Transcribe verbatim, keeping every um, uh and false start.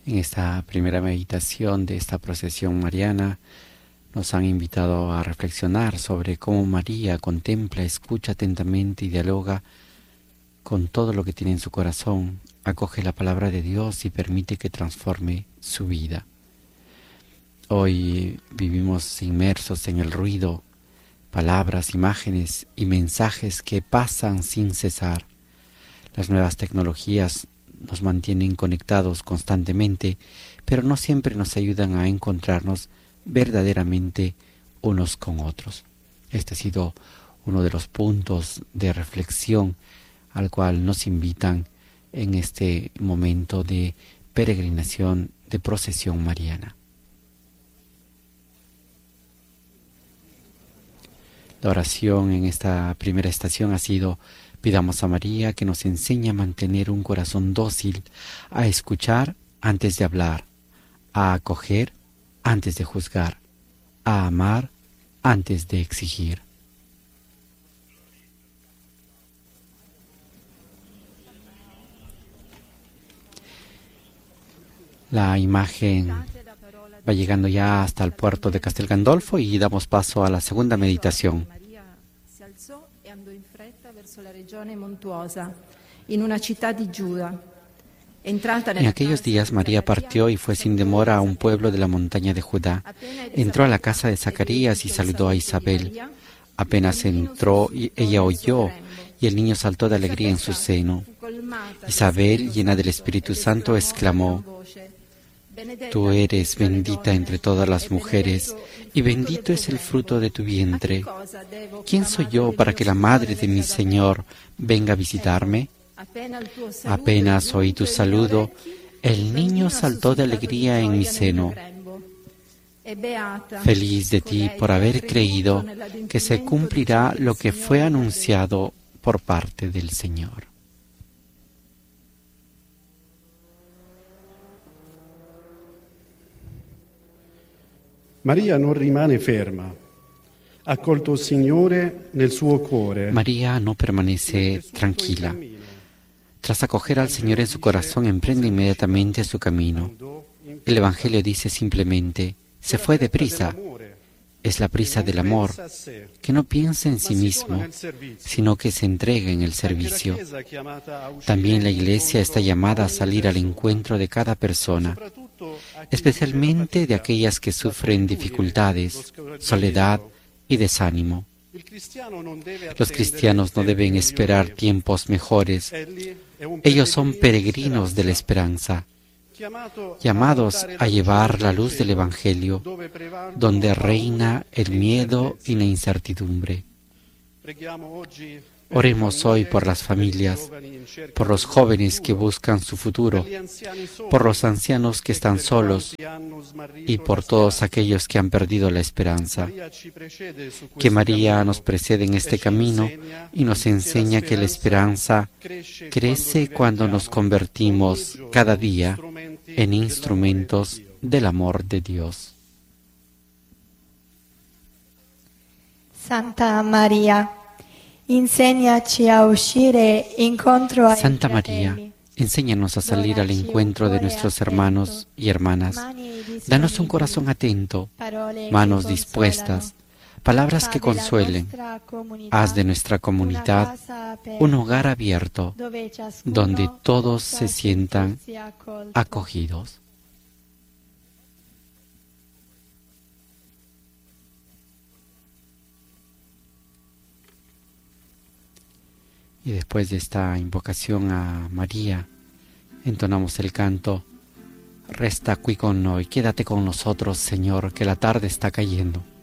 En esta primera meditación de esta procesión mariana nos han invitado a reflexionar sobre cómo María contempla, escucha atentamente y dialoga con todo lo que tiene en su corazón, acoge la palabra de Dios y permite que transforme su vida. Hoy vivimos inmersos en el ruido, palabras, imágenes y mensajes que pasan sin cesar. Las nuevas tecnologías nos mantienen conectados constantemente, pero no siempre nos ayudan a encontrarnos verdaderamente unos con otros. Este ha sido uno de los puntos de reflexión al cual nos invitan en este momento de peregrinación, de procesión mariana. La oración en esta primera estación ha sido: pidamos a María que nos enseñe a mantener un corazón dócil, a escuchar antes de hablar, a acoger antes de juzgar, a amar antes de exigir. La imagen va llegando ya hasta el puerto de Castel Gandolfo y damos paso a la segunda meditación. En aquellos días María partió y fue sin demora a un pueblo de la montaña de Judá. Entró a la casa de Zacarías y saludó a Isabel. Apenas entró, ella oyó y el niño saltó de alegría en su seno. Isabel, llena del Espíritu Santo, exclamó: Tú eres bendita entre todas las mujeres, y bendito es el fruto de tu vientre. ¿Quién soy yo para que la madre de mi Señor venga a visitarme? Apenas oí tu saludo, el niño saltó de alegría en mi seno. Feliz de ti por haber creído que se cumplirá lo que fue anunciado por parte del Señor. Maria non rimane ferma. Ha accolto il Signore nel suo cuore. María no permanece tranquila. Tras acoger al Señor en su corazón, emprende inmediatamente su camino. El Evangelio dice simplemente: se fue deprisa. Es la prisa del amor, que no piensa en sí mismo, sino que se entrega en el servicio. También la Iglesia está llamada a salir al encuentro de cada persona, especialmente de aquellas que sufren dificultades, soledad y desánimo. Los cristianos no deben esperar tiempos mejores. Ellos son peregrinos de la esperanza, llamados a llevar la luz del Evangelio, donde reina el miedo y la incertidumbre. Oremos hoy por las familias, por los jóvenes que buscan su futuro, por los ancianos que están solos y por todos aquellos que han perdido la esperanza. Que María nos precede en este camino y nos enseña que la esperanza crece cuando nos convertimos cada día en instrumentos del amor de Dios. Santa María, enséñaci a uscire incontro ai Santa fratelli. María, enséñanos a salir al encuentro de nuestros hermanos y hermanas. Danos un corazón atento, manos dispuestas, palabras que consuelen. Haz de nuestra comunidad un hogar abierto, donde todos se sientan acogidos. Y después de esta invocación a María, entonamos el canto: Resta qui con noi, quédate con nosotros, Señor, que la tarde está cayendo.